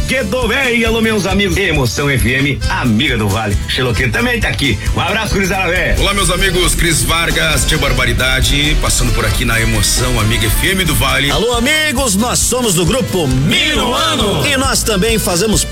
Xiloqueto, véi, alô meus amigos, Emoção FM, amiga do Vale. Xiloqueto também tá aqui. Um abraço, Cris Aravé. Olá, meus amigos, Cris Vargas, Tia Barbaridade, passando por aqui na Emoção, amiga FM do Vale. Alô, amigos, nós somos do grupo Minuano e nós também fazemos